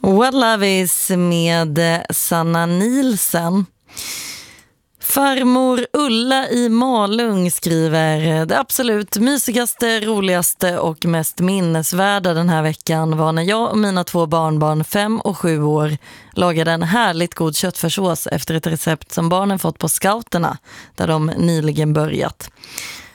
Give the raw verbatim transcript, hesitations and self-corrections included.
What Love Is med Sanna Nielsen. Farmor Ulla i Malung skriver: det absolut mysigaste, roligaste och mest minnesvärda den här veckan var när jag och mina två barnbarn, fem och sju år, lagade en härligt god köttfärssås efter ett recept som barnen fått på scouterna där de nyligen börjat.